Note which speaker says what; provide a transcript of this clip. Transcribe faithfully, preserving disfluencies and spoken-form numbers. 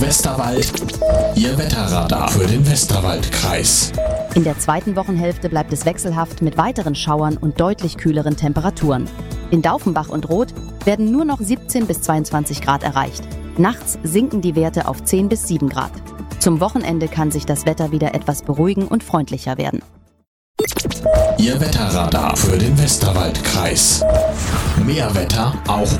Speaker 1: Westerwald, Ihr Wetterradar für den Westerwaldkreis.
Speaker 2: In der zweiten Wochenhälfte bleibt es wechselhaft mit weiteren Schauern und deutlich kühleren Temperaturen. In Daufenbach und Roth werden nur noch siebzehn bis zweiundzwanzig Grad erreicht. Nachts sinken die Werte auf zehn bis sieben Grad. Zum Wochenende kann sich das Wetter wieder etwas beruhigen und freundlicher werden.
Speaker 1: Ihr Wetterradar für den Westerwaldkreis. Mehr Wetter auch